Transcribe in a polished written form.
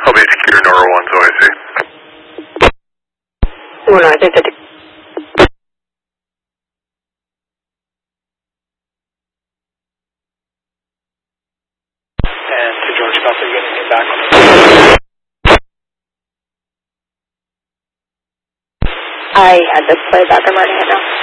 Copy Secure Nora 1, so I see. Bueno, I think that. And to George Papa, you getting back on the... I had this playback. I'm running it now.